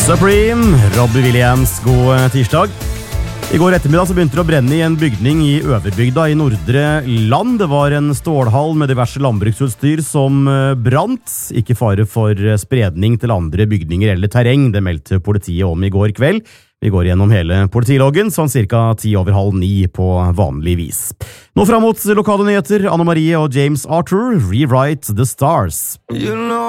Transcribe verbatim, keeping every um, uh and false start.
Supreme, Robbie Williams, god tirsdag. I går ettermiddag så begynte det å brenne i en bygning i Øverbygda i Nordre Land. Det var en stålhall med diverse landbruksutstyr som brant. Ikke fare for spredning til andre bygninger eller terreng, det meldte politiet om i går kveld. Vi går gjennom hele politiloggen, sånn cirka ti over halv ni på vanlig vis. Nå frem mot lokale nyheter, Anne Marie og James Arthur, Rewrite the Stars. You know